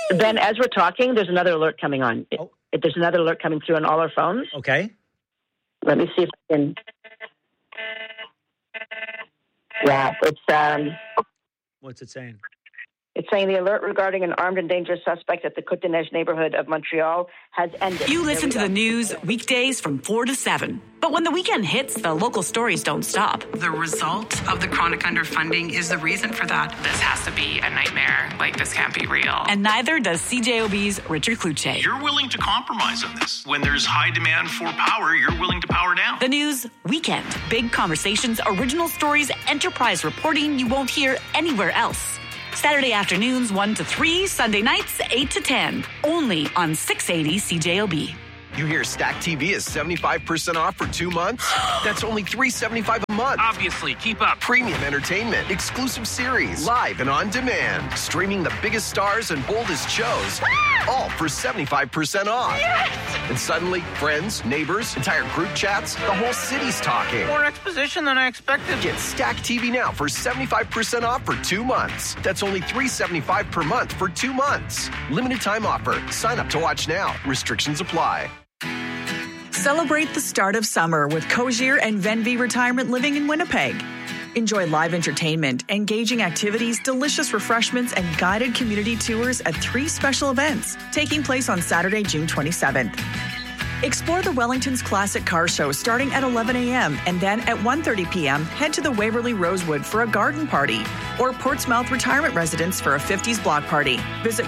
Ben, as we're talking, there's another alert coming on. There's another alert coming through on all our phones. Okay. Let me see if I can. Yeah, it's What's it saying? It's saying the alert regarding an armed and dangerous suspect at the Côte-des-Neiges neighborhood of Montreal has ended. You listen to the news weekdays from 4 to 7. But when the weekend hits, the local stories don't stop. The result of the chronic underfunding is the reason for that. This has to be a nightmare. Like, this can't be real. And neither does CJOB's Richard Cloutier. You're willing to compromise on this. When there's high demand for power, you're willing to power down. The news weekend. Big conversations, original stories, enterprise reporting you won't hear anywhere else. Saturday afternoons 1 to 3, Sunday nights 8 to 10. Only on 680 CJOB. You hear Stack TV is 75% off for 2 months? That's only $375 a month. Obviously, keep up. Premium entertainment, exclusive series, live and on demand. Streaming the biggest stars and boldest shows, all for 75% off. Yes! And suddenly, friends, neighbors, entire group chats, the whole city's talking. More exposition than I expected. Get Stack TV now for 75% off for 2 months. That's only $375 per month for 2 months. Limited time offer. Sign up to watch now. Restrictions apply. Celebrate the start of summer with Cozier and Venvi Retirement Living in Winnipeg. Enjoy live entertainment, engaging activities, delicious refreshments, and guided community tours at 3 special events taking place on Saturday, June 27th. Explore the Wellington's Classic Car Show starting at 11 a.m. and then at 1:30 p.m. head to the Waverly Rosewood for a garden party or Portsmouth Retirement Residence for a 50s block party. Visit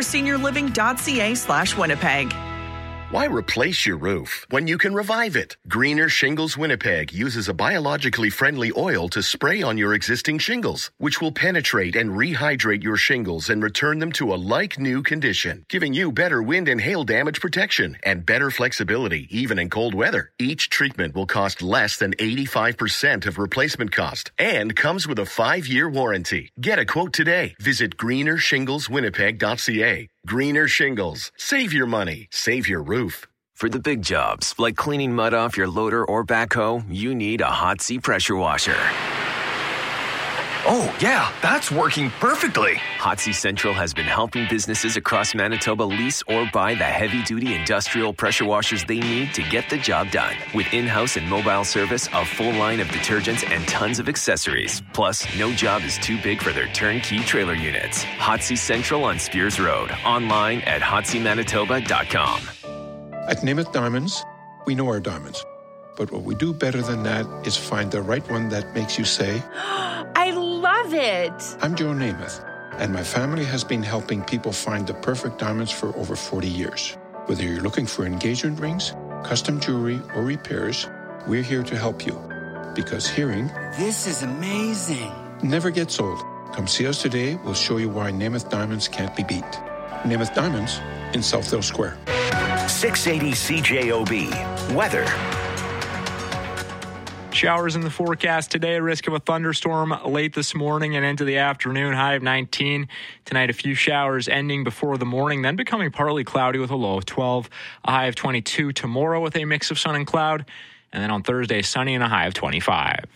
cozierseniorliving.ca/Winnipeg. Why replace your roof when you can revive it? Greener Shingles Winnipeg uses a biologically friendly oil to spray on your existing shingles, which will penetrate and rehydrate your shingles and return them to a like-new condition, giving you better wind and hail damage protection and better flexibility even in cold weather. Each treatment will cost less than 85% of replacement cost and comes with a 5-year warranty. Get a quote today. Visit greenershingleswinnipeg.ca. Greener Shingles. Save your money. Save your roof. For the big jobs, like cleaning mud off your loader or backhoe, you need a Hot Sea pressure washer. Oh, yeah, that's working perfectly. Hot Sea Central has been helping businesses across Manitoba lease or buy the heavy-duty industrial pressure washers they need to get the job done. With in-house and mobile service, a full line of detergents, and tons of accessories. Plus, no job is too big for their turnkey trailer units. Hot Sea Central on Spears Road. Online at hotseamanitoba.com. At Namath Diamonds, we know our diamonds. But what we do better than that is find the right one that makes you say, I love it. I'm Joe Namath, and my family has been helping people find the perfect diamonds for over 40 years. Whether you're looking for engagement rings, custom jewelry, or repairs, we're here to help you. Because hearing, this is amazing, never gets old. Come see us today. We'll show you why Namath Diamonds can't be beat. Namath Diamonds in Southdale Square. 680 CJOB. Weather. Showers in the forecast today, risk of a thunderstorm late this morning and into the afternoon, high of 19. Tonight, a few showers ending before the morning, then becoming partly cloudy with a low of 12, a high of 22 tomorrow with a mix of sun and cloud, and then on Thursday, sunny and a high of 25.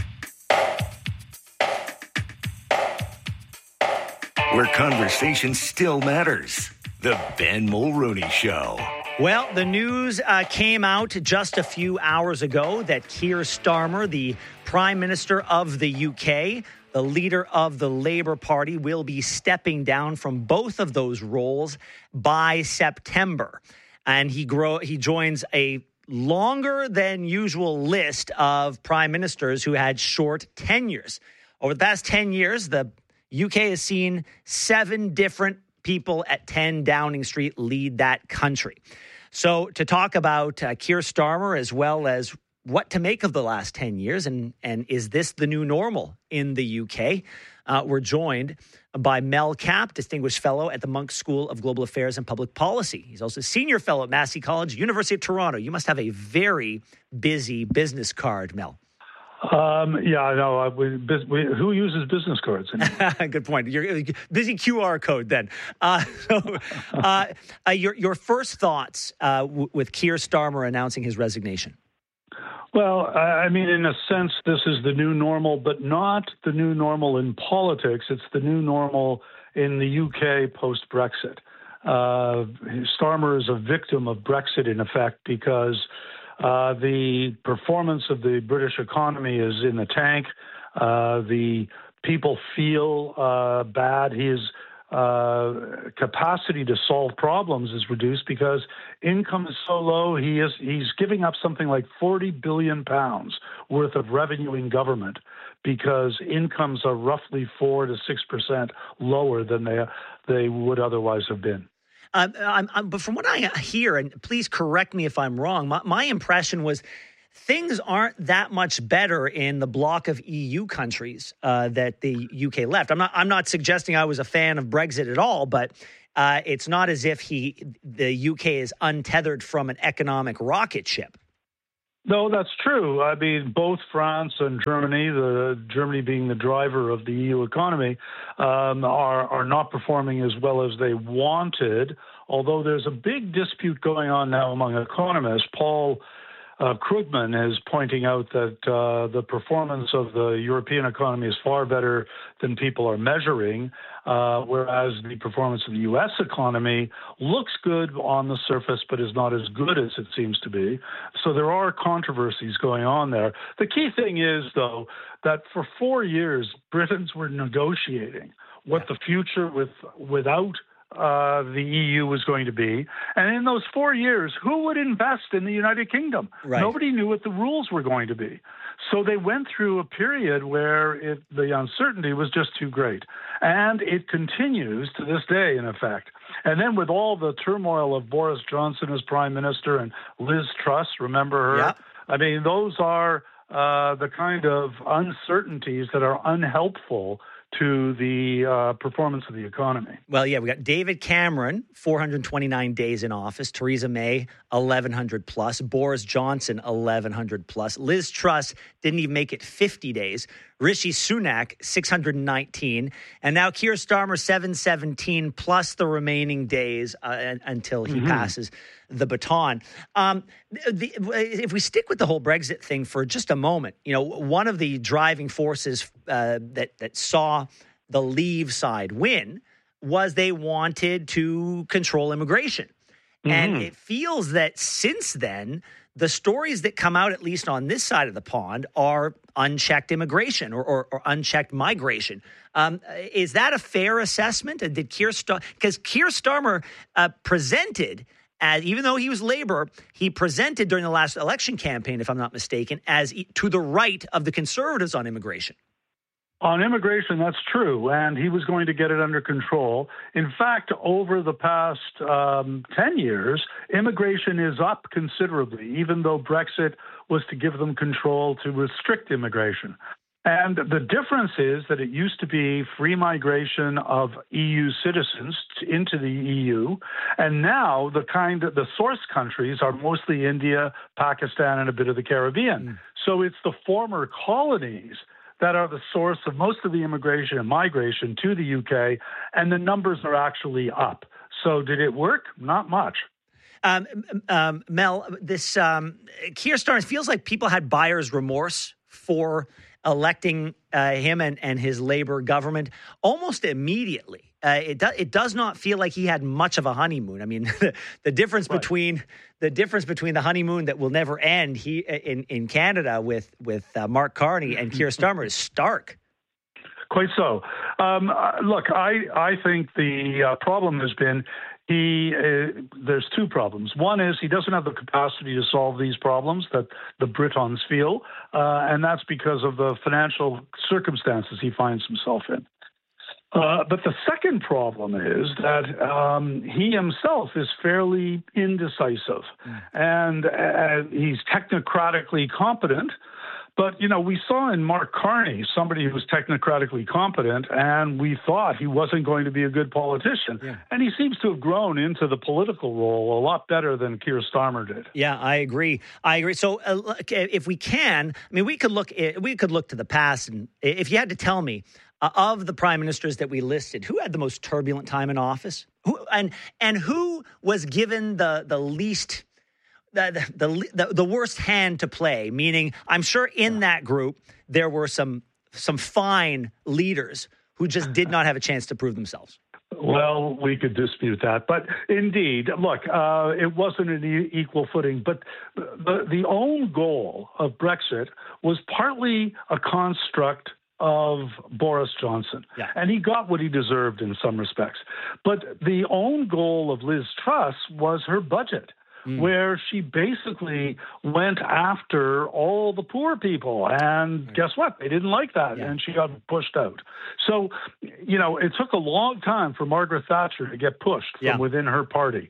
Where conversation still matters. The Ben Mulrooney Show. Well, the news came out just a few hours ago that Keir Starmer, the Prime Minister of the UK, the leader of the Labour Party, will be stepping down from both of those roles by September. And he joins a longer than usual list of prime ministers who had short tenures. Over the past 10 years, the UK has seen 7 different people at 10 Downing Street lead that country. So to talk about Keir Starmer as well as what to make of the last 10 years and is this the new normal in the UK, we're joined by Mel Capp, Distinguished Fellow at the Monk School of Global Affairs and Public Policy. He's also Senior Fellow at Massey College, University of Toronto. You must have a very busy business card, Mel. Yeah, I know. Who uses business cards anymore? Good point. You're busy QR code then. Your first thoughts with Keir Starmer announcing his resignation? Well, I mean, in a sense, this is the new normal, but not the new normal in politics. It's the new normal in the UK post-Brexit. Starmer is a victim of Brexit, in effect, because the performance of the British economy is in the tank. The people feel bad. His capacity to solve problems is reduced because income is so low. He's giving up something like £40 billion worth of revenue in government because incomes are roughly 4 to 6% lower than they would otherwise have been. But from what I hear, and please correct me if I'm wrong, my impression was things aren't that much better in the bloc of EU countries that the UK left. I'm not suggesting I was a fan of Brexit at all, but it's not as if the UK is untethered from an economic rocket ship. No, that's true. I mean, both France and Germany, Germany being the driver of the EU economy, are not performing as well as they wanted, although there's a big dispute going on now among economists. Paul Krugman is pointing out that the performance of the European economy is far better than people are measuring, whereas the performance of the U.S. economy looks good on the surface, but is not as good as it seems to be. So there are controversies going on there. The key thing is, though, that for 4 years, Britons were negotiating what the future without the EU was going to be. And in those 4 years, who would invest in the United Kingdom? Right. Nobody knew what the rules were going to be. So they went through a period where the uncertainty was just too great. And it continues to this day, in effect. And then with all the turmoil of Boris Johnson as prime minister and Liz Truss, remember her? Yep. I mean, those are the kind of uncertainties that are unhelpful to the performance of the economy. Well, yeah, we got David Cameron, 429 days in office. Theresa May, 1,100 plus. Boris Johnson, 1,100 plus. Liz Truss didn't even make it 50 days. Rishi Sunak, 619. And now Keir Starmer, 717 plus the remaining days until he passes the baton. If we stick with the whole Brexit thing for just a moment, you know, one of the driving forces that saw the Leave side win was they wanted to control immigration. And it feels that since then, the stories that come out, at least on this side of the pond, are unchecked immigration or unchecked migration. Is that a fair assessment? Did because Keir Starmer presented as, even though he was Labour, he presented during the last election campaign, if I'm not mistaken, as to the right of the Conservatives on immigration. On immigration, that's true, and he was going to get it under control. In fact, over the past 10 years, immigration is up considerably, even though Brexit was to give them control to restrict immigration. And the difference is that it used to be free migration of EU citizens into the EU, and now the source countries are mostly India, Pakistan, and a bit of the Caribbean. So it's the former colonies that are the source of most of the immigration and migration to the UK, and the numbers are actually up. So did it work? Not much. Mel, this Keir Starmer, feels like people had buyer's remorse for electing him and his Labour government almost immediately. It does not feel like he had much of a honeymoon. I mean, the difference between the honeymoon that will never end in Canada with Mark Carney and Keir Starmer is stark. Quite so. Look, I think the problem has been there's two problems. One is he doesn't have the capacity to solve these problems that the Britons feel, and that's because of the financial circumstances he finds himself in. But the second problem is that he himself is fairly indecisive, and he's technocratically competent. But, you know, we saw in Mark Carney somebody who was technocratically competent, and we thought he wasn't going to be a good politician. Yeah. And he seems to have grown into the political role a lot better than Keir Starmer did. Yeah, I agree. So if we can, I mean, we could look to the past. And if you had to tell me, of the prime ministers that we listed, who had the most turbulent time in office? And who was given the least... The worst hand to play, meaning I'm sure in that group there were some fine leaders who just did not have a chance to prove themselves. Well, we could dispute that. But indeed, look, it wasn't an equal footing. But the own goal of Brexit was partly a construct of Boris Johnson. Yeah. And he got what he deserved in some respects. But the own goal of Liz Truss was her budget, where she basically went after all the poor people. And guess what? They didn't like that, and she got pushed out. So, it took a long time for Margaret Thatcher to get pushed from within her party.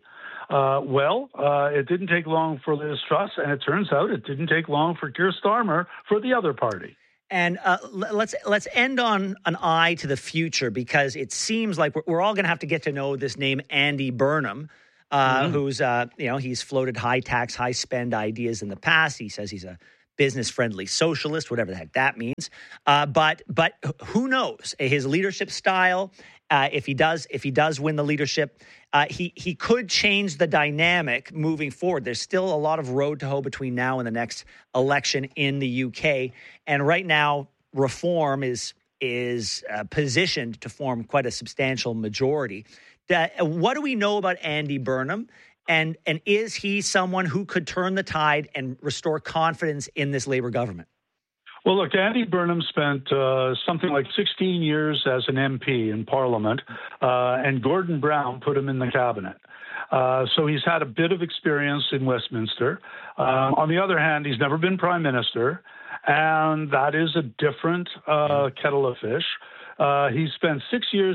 It didn't take long for Liz Truss, and it turns out it didn't take long for Keir Starmer for the other party. And let's end on an eye to the future, because it seems like we're all going to have to get to know this name, Andy Burnham. Who's, he's floated high tax, high spend ideas in the past. He says he's a business-friendly socialist, whatever the heck that means. But who knows? His leadership style, if he does win the leadership, he could change the dynamic moving forward. There's still a lot of road to hoe between now and the next election in the UK. And right now, Reform is positioned to form quite a substantial majority. What do we know about Andy Burnham? And is he someone who could turn the tide and restore confidence in this Labour government? Well, look, Andy Burnham spent something like 16 years as an MP in Parliament, and Gordon Brown put him in the cabinet. So he's had a bit of experience in Westminster. On the other hand, he's never been Prime Minister, and that is a different kettle of fish. He spent 6 years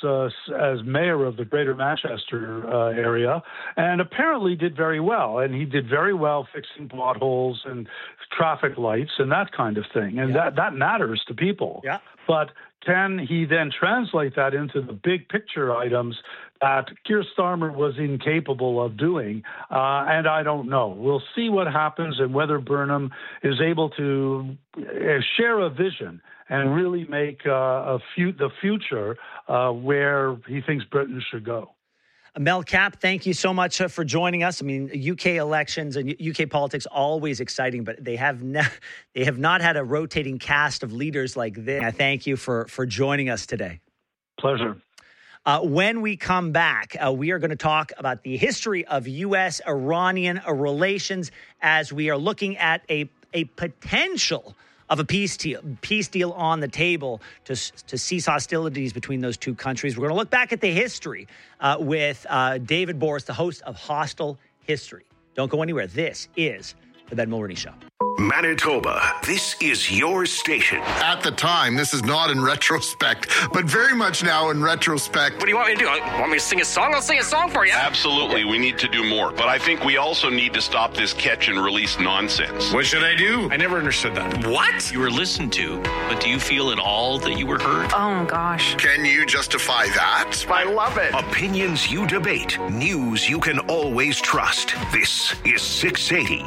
as mayor of the Greater Manchester area, and apparently did very well. And he did very well fixing potholes and traffic lights and that kind of thing. And that matters to people. Yeah. But can he then translate that into the big picture items that Keir Starmer was incapable of doing? And I don't know. We'll see what happens and whether Burnham is able to share a vision and really make the future where he thinks Britain should go. Mel Kapp, thank you so much for joining us. I mean, UK elections and UK politics always exciting, but they have not had a rotating cast of leaders like this. I thank you for joining us today. Pleasure. When we come back, we are going to talk about the history of U.S.-Iranian relations as we are looking at a potential of a peace deal on the table to cease hostilities between those two countries. We're going to look back at the history with David Boris, the host of Hostile History. Don't go anywhere. This is The Ben Mulroney Show. Manitoba, this is your station. At the time, this is not in retrospect, but very much now in retrospect. What do you want me to do? Want me to sing a song? I'll sing a song for you. Absolutely. We need to do more. But I think we also need to stop this catch and release nonsense. What should I do? I never understood that. What? You were listened to, but do you feel at all that you were heard? Oh, gosh. Can you justify that? I love it. Opinions you debate. News you can always trust. This is 680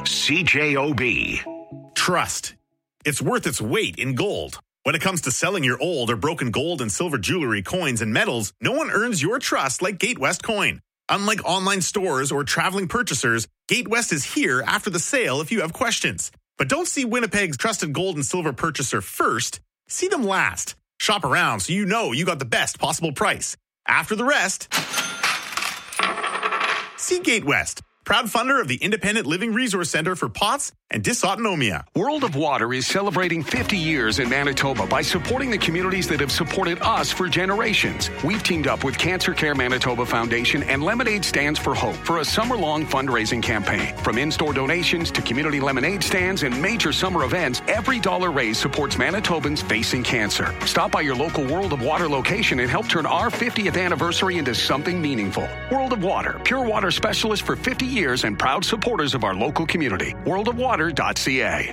CJOB. Trust. It's worth its weight in gold. When it comes to selling your old or broken gold and silver jewelry, coins, and metals, no one earns your trust like GateWest Coin. Unlike online stores or traveling purchasers, GateWest is here after the sale if you have questions. But don't see Winnipeg's trusted gold and silver purchaser first. See them last. Shop around so you know you got the best possible price. After the rest, see GateWest. Proud funder of the Independent Living Resource Center for POTS and Dysautonomia. World of Water is celebrating 50 years in Manitoba by supporting the communities that have supported us for generations. We've teamed up with Cancer Care Manitoba Foundation and Lemonade Stands for Hope for a summer-long fundraising campaign. From in-store donations to community lemonade stands and major summer events, every dollar raised supports Manitobans facing cancer. Stop by your local World of Water location and help turn our 50th anniversary into something meaningful. World of Water, pure water specialist for 50 years and proud supporters of our local community. worldofwater.ca.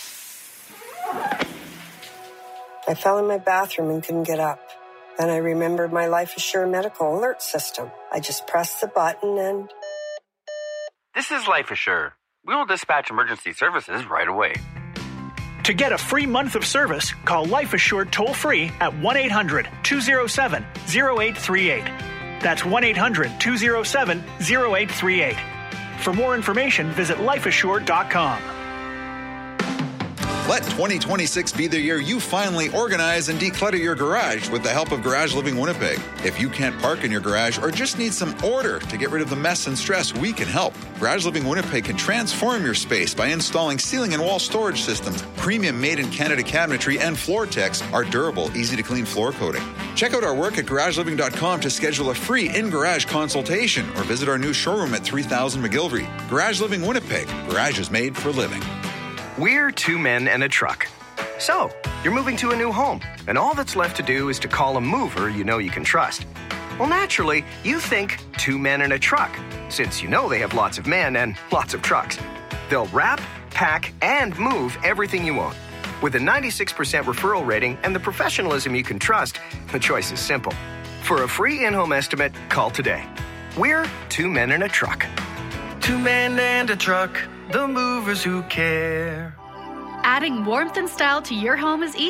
I fell in my bathroom and couldn't get up. Then I remembered my Life Assure medical alert system. I just pressed the button and... This is Life Assure. We will dispatch emergency services right away. To get a free month of service, call Life Assured toll-free at 1-800-207-0838. That's 1-800-207-0838. For more information, visit lifeassured.com. Let 2026 be the year you finally organize and declutter your garage with the help of Garage Living Winnipeg. If you can't park in your garage or just need some order to get rid of the mess and stress, we can help. Garage Living Winnipeg can transform your space by installing ceiling and wall storage systems, premium made-in-Canada cabinetry, and Floor-Tex, our durable, easy-to-clean floor coating. Check out our work at garageliving.com to schedule a free in-garage consultation or visit our new showroom at 3000 McGillivray. Garage Living Winnipeg. Garage is made for living. We're two men and a truck. So, you're moving to a new home, and all that's left to do is to call a mover you know you can trust. Well, naturally, you think two men and a truck, since you know they have lots of men and lots of trucks. They'll wrap, pack, and move everything you own. With a 96% referral rating and the professionalism you can trust, the choice is simple. For a free in-home estimate, call today. We're two men and a truck. Two men and a truck, the movers who care. Adding warmth and style to your home is easy.